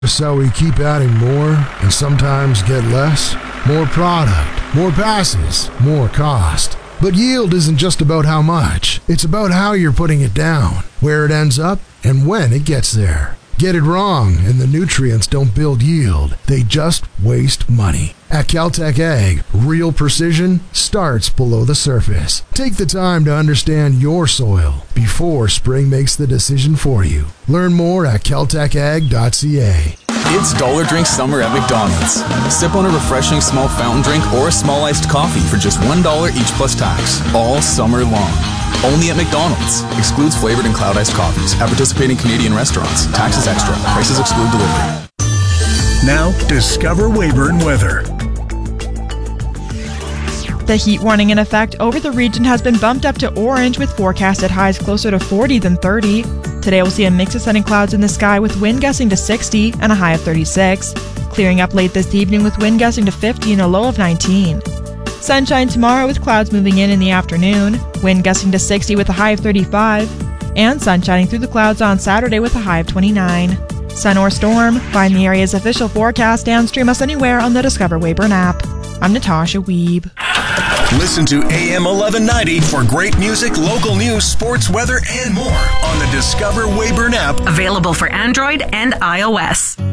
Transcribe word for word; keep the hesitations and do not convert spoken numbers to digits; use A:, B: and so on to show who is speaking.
A: So we keep adding more and sometimes get less. More product, more passes, more cost. But yield isn't just about how much. It's about how you're putting it down, where it ends up, and when it gets there. Get it wrong, and the nutrients don't build yield. They just waste money. At Caltech Ag, real precision starts below the surface. Take the time to understand your soil before spring makes the decision for you. Learn more at caltech ag dot c a.
B: It's Dollar Drink Summer at McDonald's. Sip on a refreshing small fountain drink or a small iced coffee for just one dollar each plus tax, all summer long. Only at McDonald's. Excludes flavored and cloud iced coffees at participating Canadian restaurants. Taxes extra. Prices exclude delivery.
C: Now, discover Weyburn weather.
D: The heat warning in effect over the region has been bumped up to orange with forecasted highs closer to forty than thirty. Today we'll see a mix of sun and clouds in the sky with wind gusting to sixty and a high of thirty-six. Clearing up late this evening with wind gusting to fifty and a low of nineteen. Sunshine tomorrow with clouds moving in in the afternoon, wind gusting to sixty with a high of thirty-five, and sun shining through the clouds on Saturday with a high of twenty-nine. Sun or storm, find the area's official forecast and stream us anywhere on the Discover Weyburn app. I'm Natasha Wiebe.
C: Listen to A M eleven ninety for great music, local news, sports, weather, and more on the Discover Weyburn app.
E: Available for Android and iOS.